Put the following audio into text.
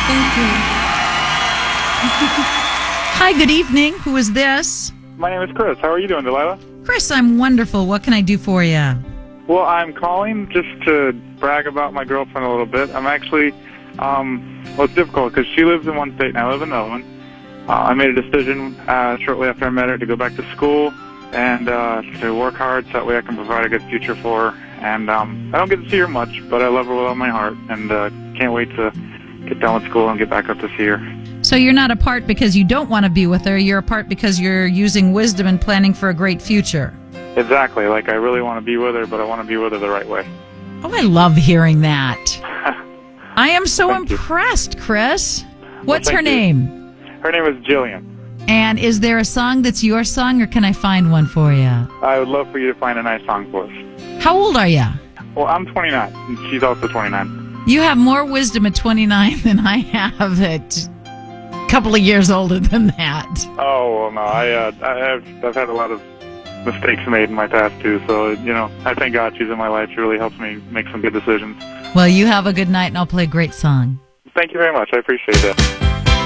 Thank you. Hi, good evening. Who is this? My name is Chris. How are you doing, Delilah? Chris, I'm wonderful. What can I do for you? Well, I'm calling just to brag about my girlfriend a little bit. I'm actually, it's difficult because she lives in one state and I live in another one. I made a decision shortly after I met her to go back to school and to work hard so that way I can provide a good future for her. And I don't get to see her much, but I love her with all my heart and can't wait to get done with school and get back up to see her. So you're not apart because you don't want to be with her. You're apart because you're using wisdom and planning for a great future. Exactly. Like, I really want to be with her, but I want to be with her the right way. Oh, I love hearing that. I am so Thank you. impressed, Chris. What's thank her you. name? Her name is Jillian. And is there a song that's your song, or can I find one for you? I would love for you to find a nice song for us. How old are you? Well, I'm 29, and she's also 29. You have more wisdom at 29 than I have at a couple of years older than that. Oh, well, no, I've had a lot of mistakes made in my past, too, so, I thank God she's in my life. She really helps me make some good decisions. Well, you have a good night, and I'll play a great song. Thank you very much. I appreciate that.